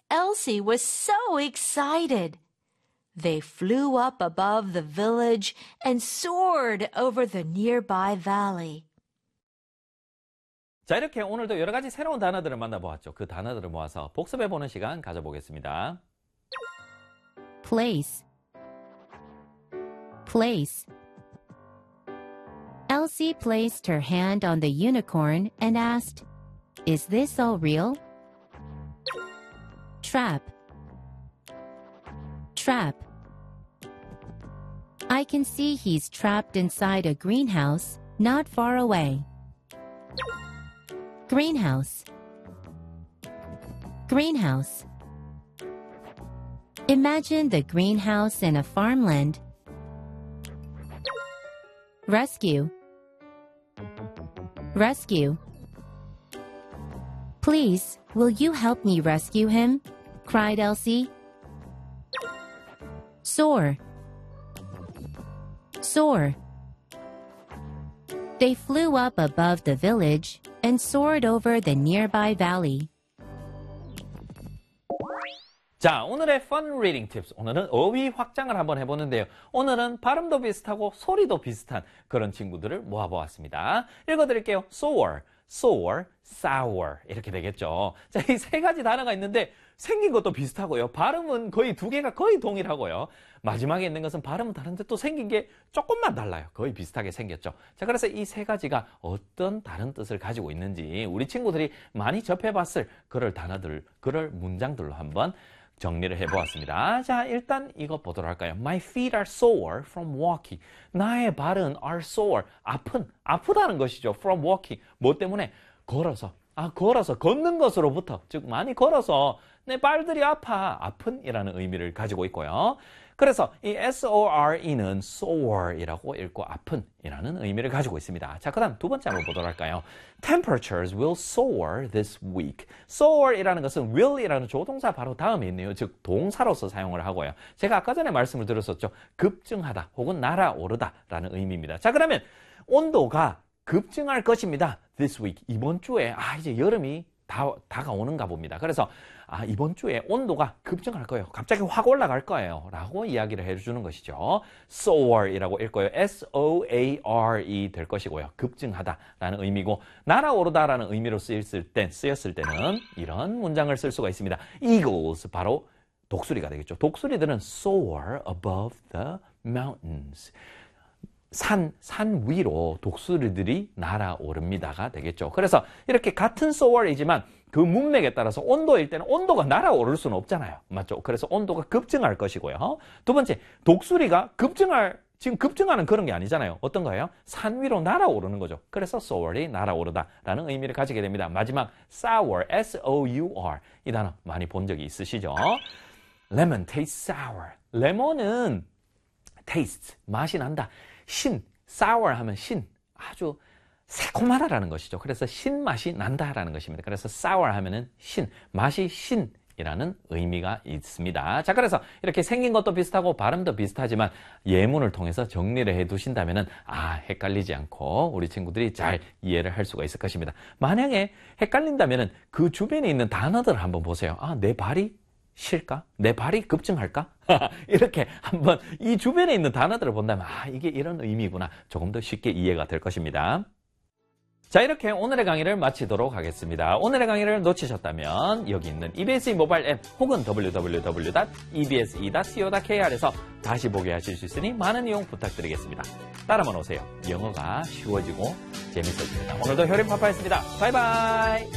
Elsie was so excited. They flew up above the village and soared over the nearby valley. 자, 이렇게 오늘도 여러 가지 새로운 단어들을 만나보았죠. 그 단어들을 모아서 복습해보는 시간 가져보겠습니다. Place. Place. Elsie placed her hand on the unicorn and asked, "Is this all real?" Trap. Trap. I can see he's trapped inside a greenhouse not far away. Greenhouse. Greenhouse. Imagine the greenhouse in a farmland. Rescue. Rescue. Please, will you help me rescue him? Cried Elsie. Soar. Soar. They flew up above the village and soared over the nearby valley. 자, 오늘의 Fun Reading Tips. 오늘은 어휘 확장을 한번 해보는데요. 오늘은 발음도 비슷하고 소리도 비슷한 그런 친구들을 모아보았습니다. 읽어드릴게요. soar, soar, sour 이렇게 되겠죠. 자, 이 세 가지 단어가 있는데 생긴 것도 비슷하고요. 발음은 거의 두 개가 거의 동일하고요. 마지막에 있는 것은 발음은 다른데 또 생긴 게 조금만 달라요. 거의 비슷하게 생겼죠. 자, 그래서 이 세 가지가 어떤 다른 뜻을 가지고 있는지 우리 친구들이 많이 접해봤을 그럴 단어들, 그럴 문장들로 한번 정리를 해보았습니다. 자, 일단 이거 보도록 할까요? My feet are sore from walking. 나의 발은 are sore. 아프다는 것이죠. From walking. 뭐 때문에? 걸어서. 걸어서, 걷는 것으로부터. 즉, 많이 걸어서 내 발들이 아픈이라는 의미를 가지고 있고요. 그래서 이 S-O-R-E는 sore이라고 읽고 아픈이라는 의미를 가지고 있습니다. 자, 그 다음 두 번째 한번 보도록 할까요? Temperatures will soar this week. soar이라는 것은 will이라는 조동사 바로 다음에 있네요. 즉, 동사로서 사용을 하고요. 제가 아까 전에 말씀을 드렸었죠. 급증하다 혹은 날아오르다 라는 의미입니다. 자, 그러면 온도가 급증할 것입니다. This week. 이번 주에, 이제 여름이 다가오는가 봅니다. 그래서 이번 주에 온도가 급증할 거예요. 갑자기 확 올라갈 거예요. 라고 이야기를 해주는 것이죠. soar이라고 읽고요. S-O-A-R-E 될 것이고요. 급증하다 라는 의미고 날아오르다 라는 의미로 쓰였을 때는 이런 문장을 쓸 수가 있습니다. Eagles, 바로 독수리가 되겠죠. 독수리들은 soar above the mountains. 산 위로 독수리들이 날아오릅니다가 되겠죠. 그래서 이렇게 같은 soar이지만 그 문맥에 따라서 온도일 때는 온도가 날아오를 수는 없잖아요. 맞죠? 그래서 온도가 급증할 것이고요. 두 번째, 독수리가 지금 급증하는 그런 게 아니잖아요. 어떤 거예요? 산 위로 날아오르는 거죠. 그래서 soar이 날아오르다라는 의미를 가지게 됩니다. 마지막, sour, S-O-U-R. 이 단어 많이 본 적이 있으시죠? Lemon tastes sour. 레몬은 taste, 맛이 난다. sour 하면 아주 새콤하다라는 것이죠. 그래서 신맛이 난다라는 것입니다. 그래서 sour 하면은 맛이 신이라는 의미가 있습니다. 자, 그래서 이렇게 생긴 것도 비슷하고 발음도 비슷하지만 예문을 통해서 정리를 해 두신다면은 헷갈리지 않고 우리 친구들이 잘 이해를 할 수가 있을 것입니다. 만약에 헷갈린다면은 그 주변에 있는 단어들을 한번 보세요. 내 발이 실까? 내 발이 급증할까? 이렇게 한번 이 주변에 있는 단어들을 본다면 이게 이런 의미구나. 조금 더 쉽게 이해가 될 것입니다. 자, 이렇게 오늘의 강의를 마치도록 하겠습니다. 오늘의 강의를 놓치셨다면 여기 있는 EBS 모바일 앱 혹은 www.ebse.co.kr에서 다시 보게 하실 수 있으니 많은 이용 부탁드리겠습니다. 따라만 오세요. 영어가 쉬워지고 재밌어집니다. 오늘도 효림파파였습니다. 바이바이.